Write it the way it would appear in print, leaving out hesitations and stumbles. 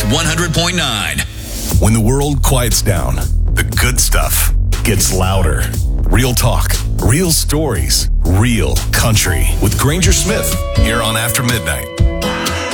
100.9. When the world quiets down, the good stuff gets louder. Real talk, real stories, real country. With Granger Smith, here on After Midnight.